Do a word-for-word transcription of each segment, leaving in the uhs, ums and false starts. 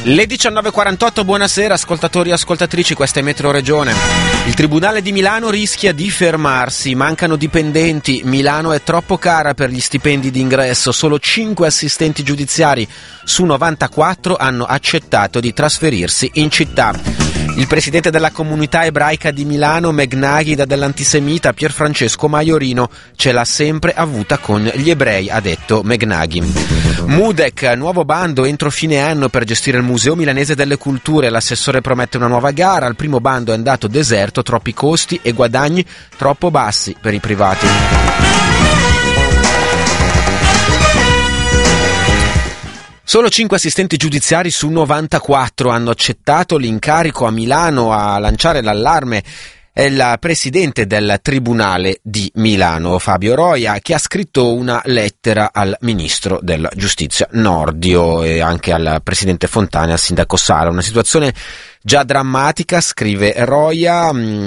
Le diciannove e quarantotto, buonasera ascoltatori e ascoltatrici, questa è Metro Regione. Il Tribunale di Milano rischia di fermarsi, mancano dipendenti, Milano è troppo cara per gli stipendi d'ingresso, solo cinque assistenti giudiziari su novantaquattro hanno accettato di trasferirsi in città. Il presidente della comunità ebraica di Milano, Megnaghi, da dell'antisemita Pierfrancesco Maiorino, ce l'ha sempre avuta con gli ebrei, ha detto Megnaghi. Mudec, nuovo bando entro fine anno per gestire il Museo Milanese delle Culture, l'assessore promette una nuova gara, il primo bando è andato deserto, troppi costi e guadagni troppo bassi per i privati. Solo cinque assistenti giudiziari su novantaquattro hanno accettato l'incarico. A Milano a lanciare l'allarme è il presidente del Tribunale di Milano, Fabio Roia, che ha scritto una lettera al ministro della Giustizia Nordio e anche al presidente Fontana e al sindaco Sala. Una situazione già drammatica, scrive Roia,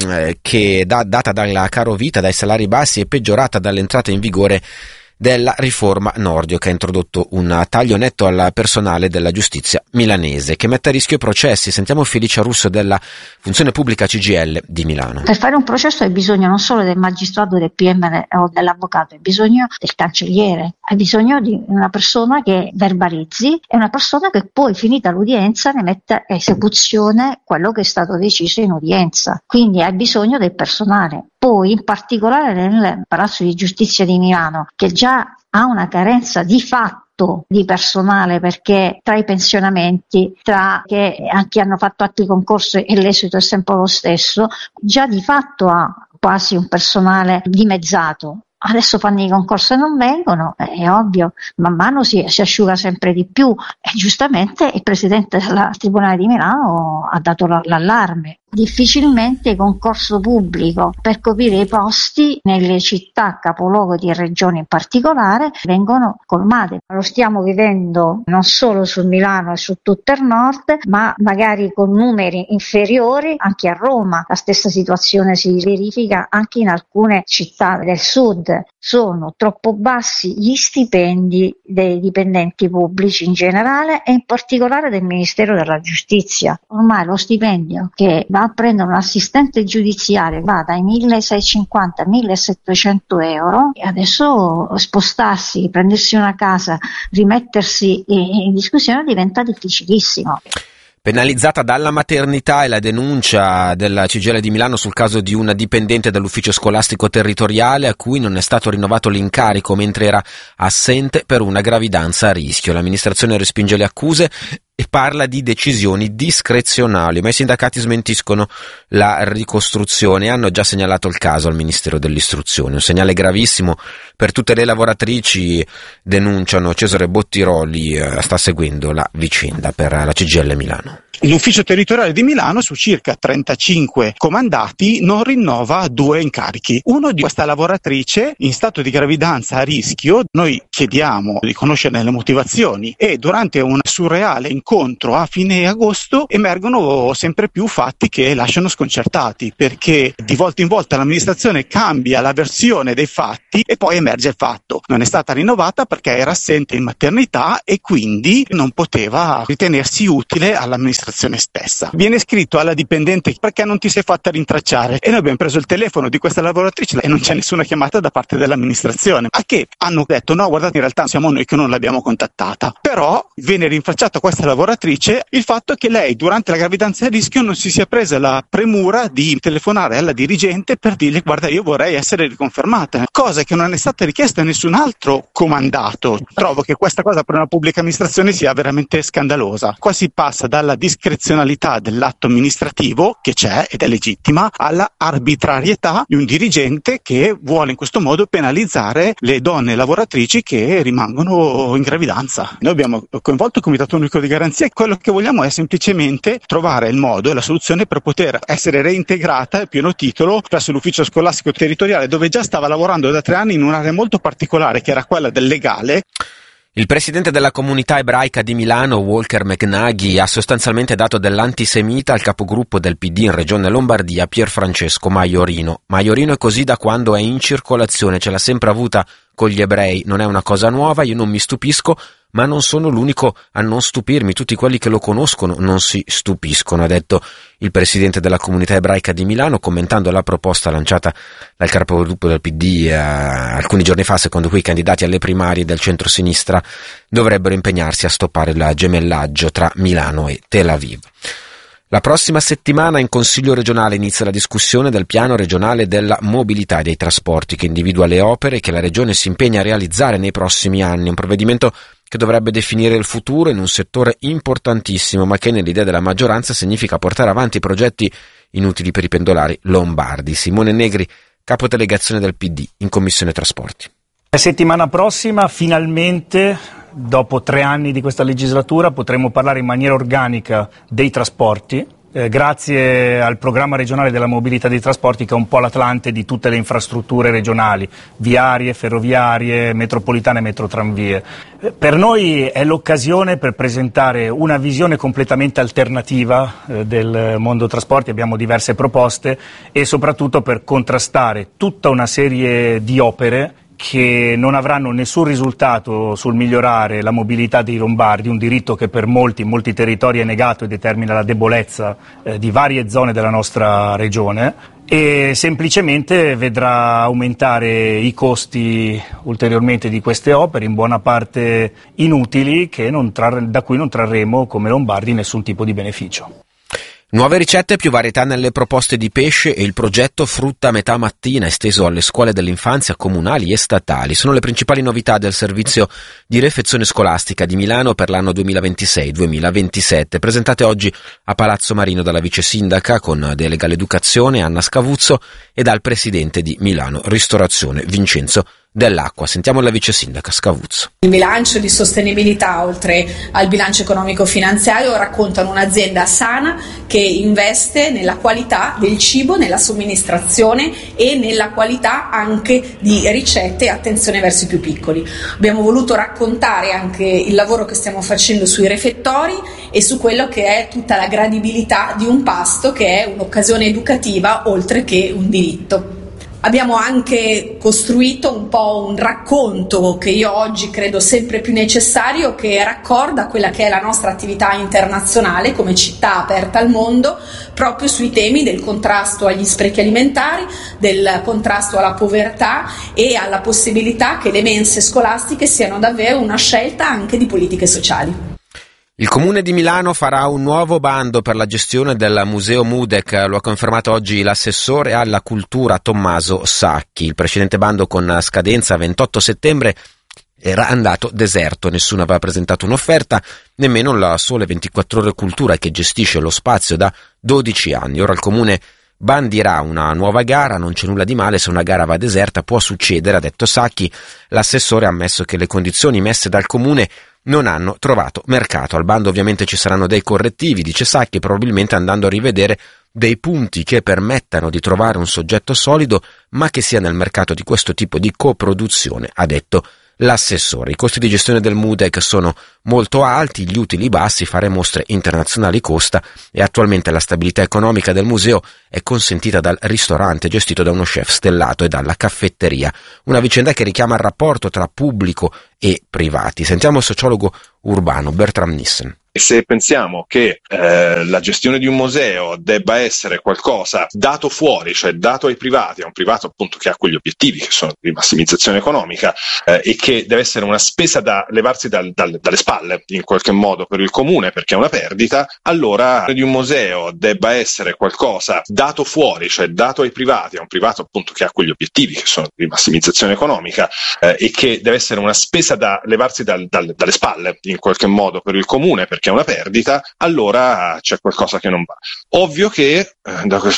che da, data dalla carovita, dai salari bassi e peggiorata dall'entrata in vigore della riforma Nordio, che ha introdotto un taglio netto al personale della giustizia milanese che mette a rischio i processi. Sentiamo Felicia Russo della Funzione Pubblica C G I L di Milano. Per fare un processo hai bisogno non solo del magistrato, del P M o dell'avvocato, hai bisogno del cancelliere, hai bisogno di una persona che verbalizzi e una persona che poi, finita l'udienza, ne metta a esecuzione quello che è stato deciso in udienza. Quindi hai bisogno del personale. Poi, in particolare nel Palazzo di Giustizia di Milano, che già ha una carenza di fatto di personale, perché tra i pensionamenti, tra che anche hanno fatto altri concorsi e l'esito è sempre lo stesso, già di fatto ha quasi un personale dimezzato. Adesso fanno i concorsi e non vengono, è ovvio, man mano si, si asciuga sempre di più e giustamente il presidente del Tribunale di Milano ha dato l'allarme. Difficilmente concorso pubblico per coprire i posti nelle città capoluogo di regioni in particolare vengono colmate. Lo stiamo vivendo non solo su Milano e su tutto il nord, ma magari con numeri inferiori anche a Roma. La stessa situazione si verifica anche in alcune città del sud. Sono troppo bassi gli stipendi dei dipendenti pubblici in generale e in particolare del Ministero della Giustizia. Ormai lo stipendio che va a prendere un assistente giudiziario va dai milleseicentocinquanta a millesettecento euro e adesso spostarsi, prendersi una casa, rimettersi in discussione diventa difficilissimo. Penalizzata dalla maternità è la denuncia della C G I L di Milano sul caso di una dipendente dell'ufficio scolastico territoriale a cui non è stato rinnovato l'incarico mentre era assente per una gravidanza a rischio. L'amministrazione respinge le accuse e parla di decisioni discrezionali, ma i sindacati smentiscono la ricostruzione e hanno già segnalato il caso al Ministero dell'Istruzione. Un segnale gravissimo per tutte le lavoratrici, denunciano. Cesare Bottiroli eh, sta seguendo la vicenda per la C G I L Milano. L'ufficio territoriale di Milano su circa trentacinque comandati non rinnova due incarichi. Uno di questa lavoratrice in stato di gravidanza a rischio, noi chiediamo di conoscere le motivazioni e durante un surreale incontro a fine agosto emergono sempre più fatti che lasciano sconcertati, perché di volta in volta l'amministrazione cambia la versione dei fatti e poi emerge il fatto. Non è stata rinnovata perché era assente in maternità e quindi non poteva ritenersi utile all'amministrazione stessa. Viene scritto alla dipendente perché non ti sei fatta rintracciare e noi abbiamo preso il telefono di questa lavoratrice e non c'è nessuna chiamata da parte dell'amministrazione, a che hanno detto no, guardate, in realtà siamo noi che non l'abbiamo contattata. Però viene rinfacciato a questa lavoratrice il fatto che lei durante la gravidanza a rischio non si sia presa la premura di telefonare alla dirigente per dirle guarda, io vorrei essere riconfermata, cosa che non è stata richiesta a nessun altro comandato. Trovo che questa cosa per una pubblica amministrazione sia veramente scandalosa. Qua si passa dalla discrezionalità dell'atto amministrativo, che c'è ed è legittima, alla arbitrarietà di un dirigente che vuole in questo modo penalizzare le donne lavoratrici che rimangono in gravidanza. Noi abbiamo coinvolto il Comitato Unico di Garanzia e quello che vogliamo è semplicemente trovare il modo e la soluzione per poter essere reintegrata a pieno titolo presso l'ufficio scolastico territoriale, dove già stava lavorando da tre anni in un'area molto particolare che era quella del legale. Il presidente della comunità ebraica di Milano, Walker Megnaghi, ha sostanzialmente dato dell'antisemita al capogruppo del P D in Regione Lombardia, Pierfrancesco Maiorino. Maiorino è così da quando è in circolazione, ce l'ha sempre avuta con gli ebrei, non è una cosa nuova, io non mi stupisco, ma non sono l'unico a non stupirmi, tutti quelli che lo conoscono non si stupiscono, ha detto il presidente della comunità ebraica di Milano, commentando la proposta lanciata dal capogruppo del P D eh, alcuni giorni fa, secondo cui i candidati alle primarie del centro-sinistra dovrebbero impegnarsi a stoppare il gemellaggio tra Milano e Tel Aviv. La prossima settimana in Consiglio regionale inizia la discussione del piano regionale della mobilità e dei trasporti, che individua le opere che la regione si impegna a realizzare nei prossimi anni, un provvedimento che dovrebbe definire il futuro in un settore importantissimo, ma che nell'idea della maggioranza significa portare avanti progetti inutili per i pendolari lombardi. Simone Negri, capodelegazione del P D in Commissione Trasporti. La settimana prossima finalmente, dopo tre anni di questa legislatura, potremo parlare in maniera organica dei trasporti, eh, grazie al programma regionale della mobilità dei trasporti, che è un po' l'Atlante di tutte le infrastrutture regionali, viarie, ferroviarie, metropolitane e metrotranvie. Eh, per noi è l'occasione per presentare una visione completamente alternativa eh, del mondo trasporti, abbiamo diverse proposte, e soprattutto per contrastare tutta una serie di opere che non avranno nessun risultato sul migliorare la mobilità dei lombardi, un diritto che per molti, in molti territori è negato e determina la debolezza eh, di varie zone della nostra regione, e semplicemente vedrà aumentare i costi ulteriormente di queste opere, in buona parte inutili, che non tra- da cui non trarremo come lombardi nessun tipo di beneficio. Nuove ricette e più varietà nelle proposte di pesce e il progetto Frutta a metà mattina esteso alle scuole dell'infanzia comunali e statali sono le principali novità del servizio di refezione scolastica di Milano per l'anno duemilaventisei duemilaventisette, presentate oggi a Palazzo Marino dalla vice sindaca con delega all'educazione Anna Scavuzzo e dal presidente di Milano Ristorazione Vincenzo Dell'Acqua. Sentiamo la vice sindaca Scavuzzo. Il bilancio di sostenibilità, oltre al bilancio economico-finanziario, raccontano un'azienda sana che investe nella qualità del cibo, nella somministrazione e nella qualità anche di ricette e attenzione verso i più piccoli. Abbiamo voluto raccontare anche il lavoro che stiamo facendo sui refettori e su quello che è tutta la gradibilità di un pasto, che è un'occasione educativa oltre che un diritto. Abbiamo anche costruito un po' un racconto che io oggi credo sempre più necessario, che raccorda quella che è la nostra attività internazionale come città aperta al mondo, proprio sui temi del contrasto agli sprechi alimentari, del contrasto alla povertà e alla possibilità che le mense scolastiche siano davvero una scelta anche di politiche sociali. Il Comune di Milano farà un nuovo bando per la gestione del Museo Mudec, lo ha confermato oggi l'assessore alla cultura Tommaso Sacchi. Il precedente bando, con scadenza ventotto settembre, era andato deserto, nessuno aveva presentato un'offerta, nemmeno la Sole ventiquattro Ore Cultura, che gestisce lo spazio da dodici anni. Ora il Comune bandirà una nuova gara, non c'è nulla di male se una gara va deserta, può succedere, ha detto Sacchi. L'assessore ha ammesso che le condizioni messe dal Comune non hanno trovato mercato. Al bando ovviamente ci saranno dei correttivi, dice Sacchi, probabilmente andando a rivedere dei punti che permettano di trovare un soggetto solido, ma che sia nel mercato di questo tipo di coproduzione, ha detto l'assessore. I costi di gestione del Mudec sono molto alti, gli utili bassi, fare mostre internazionali costa, e attualmente la stabilità economica del museo è consentita dal ristorante gestito da uno chef stellato e dalla caffetteria. Una vicenda che richiama il rapporto tra pubblico e privati. Sentiamo il sociologo urbano Bertram Nissen. E se pensiamo che eh, la gestione di un museo debba essere qualcosa dato fuori, cioè dato ai privati, a un privato appunto che ha quegli obiettivi che sono di massimizzazione economica eh, e che deve essere una spesa da levarsi dal, dal, dalle spalle in qualche modo per il comune perché è una perdita, allora di un museo debba essere qualcosa dato fuori, cioè dato ai privati, a un privato appunto che ha quegli obiettivi che sono di massimizzazione economica eh, e che deve essere una spesa da levarsi dal, dal, dalle spalle in qualche modo per il comune perché che è una perdita, allora c'è qualcosa che non va. Ovvio che eh, da,